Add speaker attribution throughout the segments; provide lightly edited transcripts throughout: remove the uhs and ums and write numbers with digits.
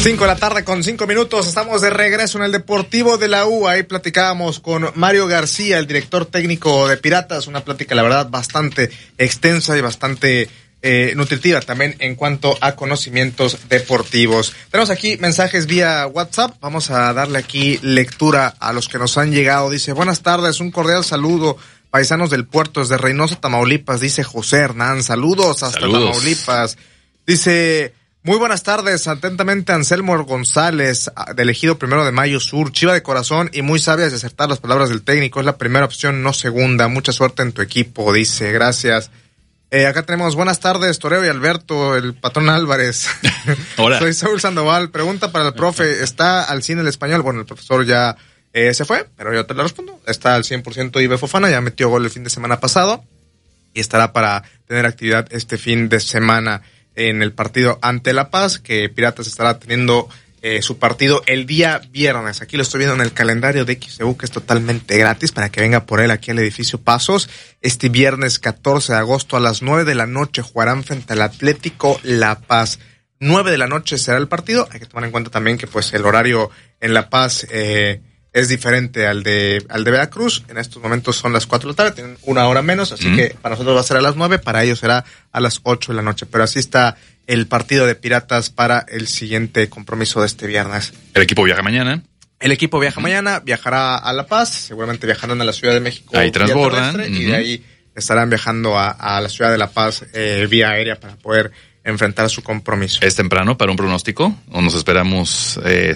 Speaker 1: 5 de la tarde con 5 minutos, estamos de regreso en el Deportivo de la U. Ahí platicábamos con Mario García, el director técnico de Piratas, una plática la verdad bastante extensa y bastante nutritiva también en cuanto a conocimientos deportivos. Tenemos aquí mensajes vía WhatsApp, vamos a darle aquí lectura a los que nos han llegado. Dice, buenas tardes, un cordial saludo, paisanos del puerto, desde Reynosa, Tamaulipas, dice José Hernán, saludos hasta Tamaulipas. Dice, muy buenas tardes, atentamente Anselmo González, de Ejido 1 de Mayo Sur, Chiva de corazón y muy sabias de acertar las palabras del técnico, es la primera opción, no segunda, mucha suerte en tu equipo, dice, gracias. Acá tenemos, buenas tardes, Toreo y Alberto, el patrón Álvarez.
Speaker 2: Hola.
Speaker 1: Soy Saúl Sandoval, pregunta para el profe, ¿está al 100 el español? Bueno, el profesor ya se fue, pero yo te lo respondo, está al 100% Ibe Fofana, ya metió gol el fin de semana pasado y estará para tener actividad este fin de semana en el partido ante La Paz, que Piratas estará teniendo su partido el día viernes. Aquí lo estoy viendo en el calendario de XEU, que es totalmente gratis para que venga por él aquí al edificio Pasos. Este viernes 14 de agosto a las 9 de la noche jugarán frente al Atlético La Paz. 9 de la noche será el partido. Hay que tomar en cuenta también que pues el horario en La Paz es diferente al de Veracruz. En estos momentos son las 4 de la tarde, tienen una hora menos, así que para nosotros va a ser a las 9, para ellos será a las 8 de la noche. Pero así está el partido de Piratas para el siguiente compromiso de este viernes.
Speaker 2: El equipo viaja mañana.
Speaker 1: El equipo viaja mañana, viajará a La Paz, seguramente viajarán a la Ciudad de México.
Speaker 2: Ahí transbordan.
Speaker 1: Y de ahí estarán viajando a la Ciudad de La Paz vía aérea para poder enfrentar su compromiso.
Speaker 2: ¿Es temprano para un pronóstico o nos esperamos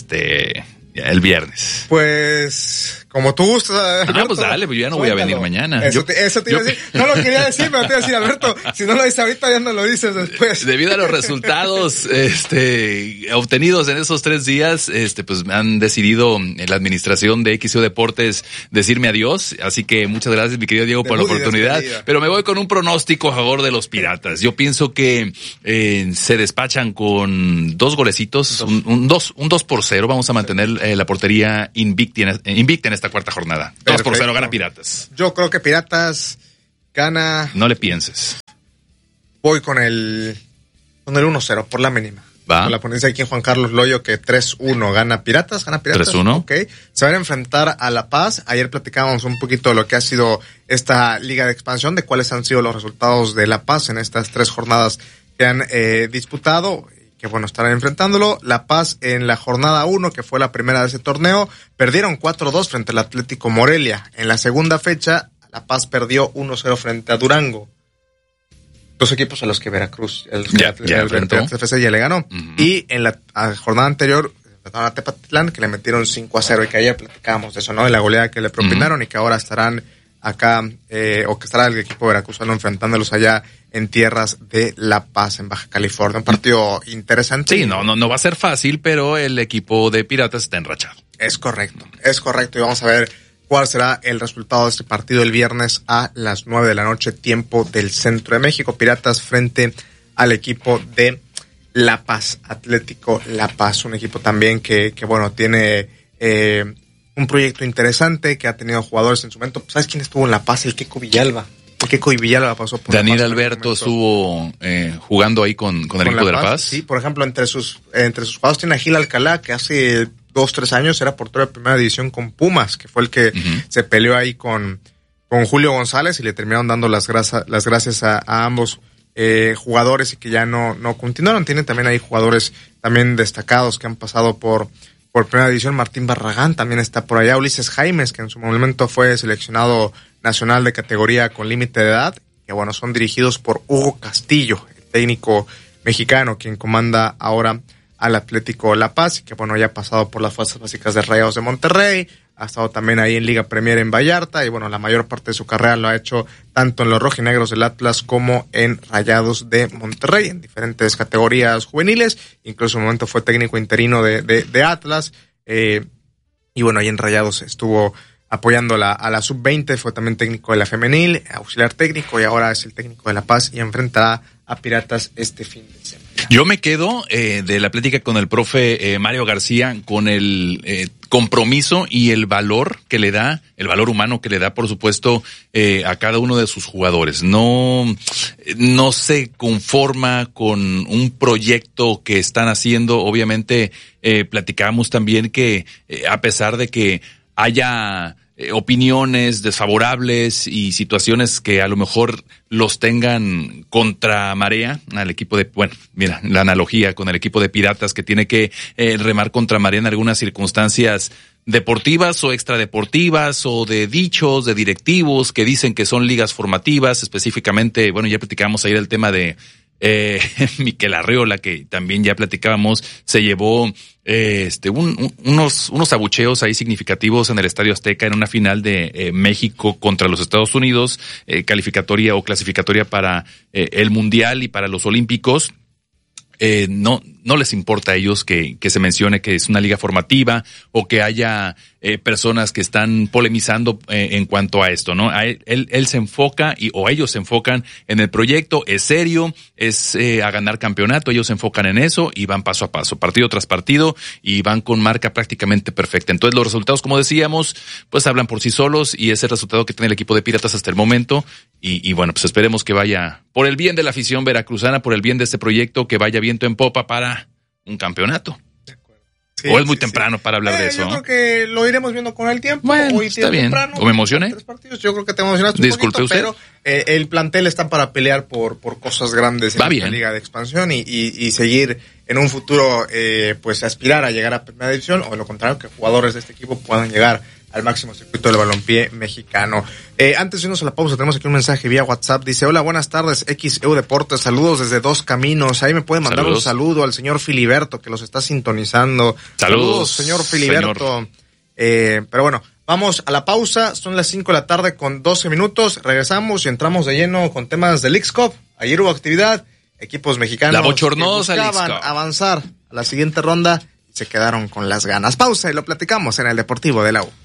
Speaker 2: el viernes?
Speaker 1: Pues, como tú gustas.
Speaker 2: Pues dale, pues yo ya no voy a venir mañana.
Speaker 1: Eso te iba a decir. No lo quería decir, pero te iba a decir, Alberto, si no lo dices ahorita, ya no lo dices después.
Speaker 2: Debido a los resultados obtenidos en esos 3 días, pues han decidido en la administración de XO Deportes decirme adiós. Así que muchas gracias, mi querido Diego, por la oportunidad. Pero me voy con un pronóstico a favor de los Piratas. Yo pienso que se despachan con 2 golecitos, un 2-0. Vamos a mantener la portería invicta en esta cuarta jornada. 2-0 gana Piratas.
Speaker 1: Yo creo que Piratas gana.
Speaker 2: No le pienses.
Speaker 1: Voy con el 1-0 por la mínima.
Speaker 2: Va.
Speaker 1: Con la ponencia aquí en Juan Carlos Loyo que 3-1 gana Piratas.
Speaker 2: 3-1.
Speaker 1: Ok. Se van a enfrentar a La Paz. Ayer platicábamos un poquito de lo que ha sido esta liga de expansión, de cuáles han sido los resultados de La Paz en estas 3 jornadas que han disputado. Que bueno, estarán enfrentándolo. La Paz en la jornada 1, que fue la primera de ese torneo, perdieron 4-2 frente al Atlético Morelia. En la segunda fecha, La Paz perdió 1-0 frente a Durango. 2 equipos a los que Veracruz, el FC ya le ganó. Uh-huh. Y en la jornada anterior, a Tepatitlán, que le metieron 5-0 y que ayer platicábamos de eso, ¿no? De la goleada que le propinaron y que ahora estarán acá, o que estará el equipo veracruzano enfrentándolos allá en tierras de La Paz, en Baja California. Un partido interesante.
Speaker 2: Sí, no va a ser fácil, pero el equipo de Piratas está enrachado.
Speaker 1: Es correcto. Y vamos a ver cuál será el resultado de este partido el viernes a las 9 de la noche, tiempo del centro de México. Piratas frente al equipo de La Paz, Atlético La Paz, un equipo también que bueno, tiene un proyecto interesante, que ha tenido jugadores en su momento. ¿Sabes quién estuvo en La Paz? El Keko Villalba. El Keko Villalba pasó por
Speaker 2: Daniel Alberto estuvo jugando ahí con el equipo de La Paz.
Speaker 1: Sí, por ejemplo, entre sus jugadores tiene a Gil Alcalá, que hace 2-3 años era portero de primera división con Pumas, que fue el que se peleó ahí con Julio González y le terminaron dando las gracias a ambos jugadores y que ya no continuaron. Tienen también ahí jugadores también destacados que han pasado por primera división. Martín Barragán también está por allá. Ulises Jaimes, que en su momento fue seleccionado nacional de categoría con límite de edad, que bueno, son dirigidos por Hugo Castillo, el técnico mexicano, quien comanda ahora al Atlético La Paz, y que bueno, ya ha pasado por las fuerzas básicas de Rayados de Monterrey, ha estado también ahí en Liga Premier en Vallarta, y bueno, la mayor parte de su carrera lo ha hecho tanto en los rojinegros del Atlas como en Rayados de Monterrey, en diferentes categorías juveniles. Incluso en un momento fue técnico interino de Atlas, y bueno, ahí en Rayados estuvo apoyando a la sub-20, fue también técnico de la femenil, auxiliar técnico, y ahora es el técnico de La Paz y enfrentará a Piratas este fin de semana.
Speaker 2: Yo me quedo de la plática con el profe Mario García con el compromiso y el valor que le da, el valor humano que le da, por supuesto, a cada uno de sus jugadores. No se conforma con un proyecto que están haciendo. Obviamente, platicábamos también que a pesar de que haya opiniones desfavorables y situaciones que a lo mejor los tengan contra marea al equipo de, bueno, mira, la analogía con el equipo de Piratas que tiene que remar contra marea en algunas circunstancias deportivas o extradeportivas o de dichos de directivos que dicen que son ligas formativas, específicamente, bueno, ya platicamos ayer el tema de Miquel Arreola, que también ya platicábamos, se llevó unos abucheos ahí significativos en el Estadio Azteca en una final de México contra los Estados Unidos, calificatoria o clasificatoria para el Mundial y para los Olímpicos. No les importa a ellos que se mencione que es una liga formativa o que haya personas que están polemizando en cuanto a esto, ¿no? Él se enfoca o ellos se enfocan en el proyecto, es serio, es a ganar campeonato, ellos se enfocan en eso y van paso a paso, partido tras partido, y van con marca prácticamente perfecta. Entonces los resultados, como decíamos, pues hablan por sí solos, y ese resultado que tiene el equipo de Piratas hasta el momento, y bueno, pues esperemos que vaya por el bien de la afición veracruzana, por el bien de este proyecto, que vaya viento en popa para un campeonato. Sí, o es muy temprano para hablar de eso.
Speaker 1: Yo creo que lo iremos viendo con el tiempo.
Speaker 2: Bueno,
Speaker 1: hoy
Speaker 2: está bien.
Speaker 1: Temprano,
Speaker 2: ¿O me emocioné?
Speaker 1: 3 partidos. Yo creo que te emocionaste un
Speaker 2: Disculpe
Speaker 1: poquito,
Speaker 2: usted.
Speaker 1: pero el plantel está para pelear por cosas grandes en la liga de expansión y seguir en un futuro, pues aspirar a llegar a primera división, o de lo contrario, que jugadores de este equipo puedan llegar al máximo circuito del balompié mexicano. Antes de irnos a la pausa, tenemos aquí un mensaje vía WhatsApp. Dice: hola, buenas tardes, XEU Deportes, saludos desde Dos Caminos. Ahí me pueden mandar un saludo al señor Filiberto, que los está sintonizando. Saludos señor Filiberto. Pero bueno, vamos a la pausa, son las 5 de la tarde con 12 minutos. Regresamos y entramos de lleno con temas del Leagues Cup. Ayer hubo actividad, equipos mexicanos
Speaker 2: la bochornosa
Speaker 1: que buscaban avanzar a la siguiente ronda y se quedaron con las ganas. Pausa y lo platicamos en el Deportivo de la U.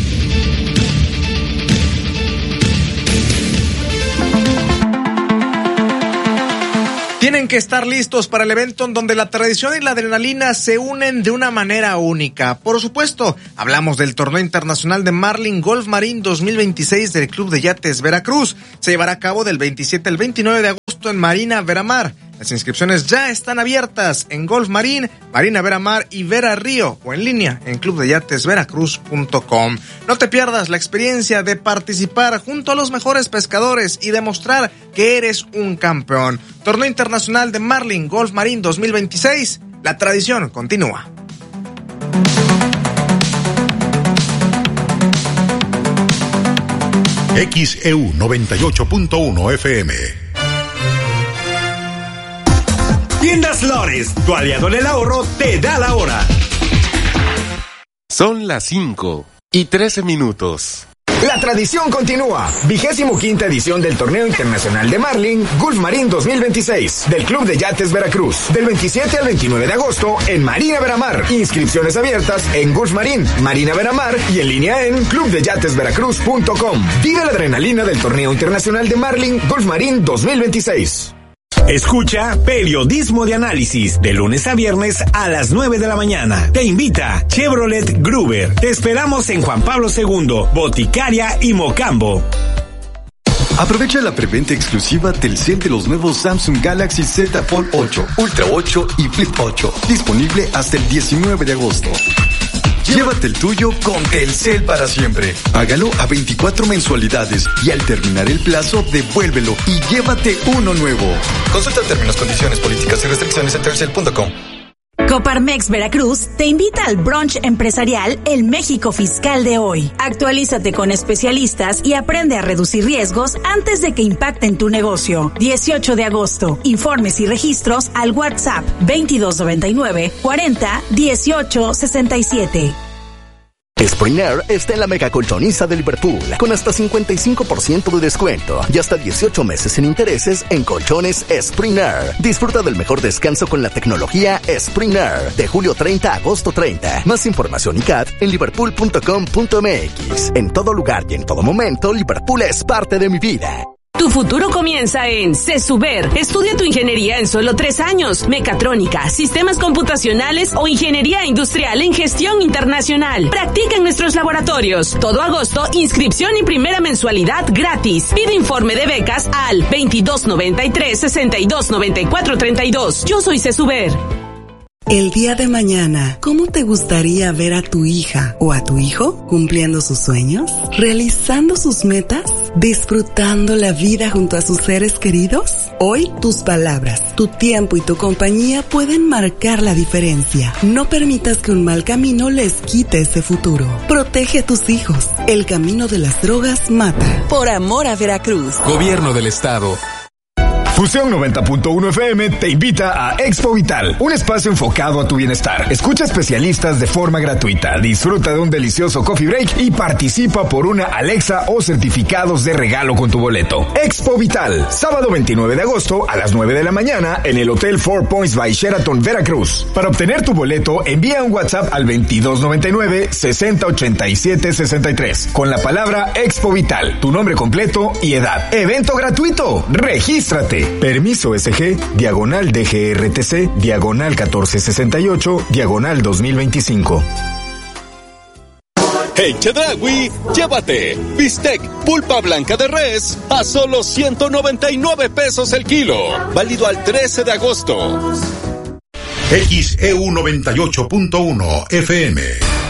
Speaker 1: Tienen que estar listos para el evento en donde la tradición y la adrenalina se unen de una manera única. Por supuesto, hablamos del Torneo Internacional de Marlin Golf Marín 2026 del Club de Yates Veracruz. Se llevará a cabo del 27 al 29 de agosto en Marina Veramar. Las inscripciones ya están abiertas en Golf Marín, Marina Veramar y Vera Río, o en línea en clubdeyatesveracruz.com. No te pierdas la experiencia de participar junto a los mejores pescadores y demostrar que eres un campeón. Torneo Internacional de Marlin Golf Marín 2026. La tradición continúa.
Speaker 3: XEU 98.1 FM.
Speaker 4: Tiendas Lores, tu aliado en el ahorro, te da la hora.
Speaker 5: Son las 5:13.
Speaker 4: La tradición continúa. 25ª edición del Torneo Internacional de Marlin Golf Marín 2026 del Club de Yates Veracruz. Del 27 al 29 de agosto en Marina Veramar. Inscripciones abiertas en Golf Marín, Marina Veramar y en línea en clubdeyatesveracruz.com. Vive la adrenalina del Torneo Internacional de Marlin Golf Marín 2026. Escucha Periodismo de Análisis de lunes a viernes a las 9 de la mañana. Te invita Chevrolet Gruber. Te esperamos en Juan Pablo II, Boticaria y Mocambo.
Speaker 6: Aprovecha la preventa exclusiva Telcel de los nuevos Samsung Galaxy Z Fold 8, Ultra 8 y Flip 8. Disponible hasta el 19 de agosto. Llévate el tuyo con Telcel para siempre. Págalo a 24 mensualidades y al terminar el plazo, devuélvelo y llévate uno nuevo. Consulta términos, condiciones, políticas y restricciones en telcel.com.
Speaker 7: Coparmex Veracruz te invita al brunch empresarial El México Fiscal de hoy. Actualízate con especialistas y aprende a reducir riesgos antes de que impacten tu negocio. 18 de agosto. Informes y registros al WhatsApp 2299 40 18 67.
Speaker 5: Spring Air está en la mega colchoniza de Liverpool, con hasta 55% de descuento y hasta 18 meses sin intereses en colchones Spring Air. Disfruta del mejor descanso con la tecnología Spring Air, de julio 30 a agosto 30. Más información y CAT en liverpool.com.mx. En todo lugar y en todo momento, Liverpool es parte de mi vida.
Speaker 8: Tu futuro comienza en CESUBER. Estudia tu ingeniería en solo 3 años. Mecatrónica, sistemas computacionales o ingeniería industrial en gestión internacional. Practica en nuestros laboratorios. Todo agosto, inscripción y primera mensualidad gratis. Pide informe de becas al 2293-629432. Yo soy CESUBER.
Speaker 9: El día de mañana, ¿cómo te gustaría ver a tu hija o a tu hijo cumpliendo sus sueños, realizando sus metas, disfrutando la vida junto a sus seres queridos? Hoy, tus palabras, tu tiempo y tu compañía pueden marcar la diferencia. No permitas que un mal camino les quite ese futuro. Protege a tus hijos. El camino de las drogas mata.
Speaker 7: Por amor a Veracruz.
Speaker 10: Gobierno del Estado.
Speaker 4: Fusión 90.1 FM te invita a Expo Vital, un espacio enfocado a tu bienestar. Escucha especialistas de forma gratuita, disfruta de un delicioso coffee break y participa por una Alexa o certificados de regalo con tu boleto. Expo Vital, sábado 29 de agosto a las 9 de la mañana en el Hotel Four Points by Sheraton, Veracruz. Para obtener tu boleto, envía un WhatsApp al 2299-608763 con la palabra Expo Vital, tu nombre completo y edad. Evento gratuito, regístrate. Permiso SG, diagonal DGRTC, diagonal 1468, diagonal 2025.
Speaker 11: En Chedraui, llévate bistec pulpa blanca de res a solo 199 pesos el kilo. Válido al 13 de agosto.
Speaker 3: XEU 98.1 FM.